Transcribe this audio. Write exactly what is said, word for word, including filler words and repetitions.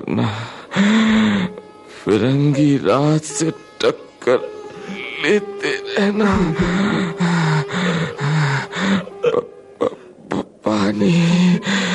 वरना फिरंगी रात से टक्कर लेते रहना। प, प, प, पानी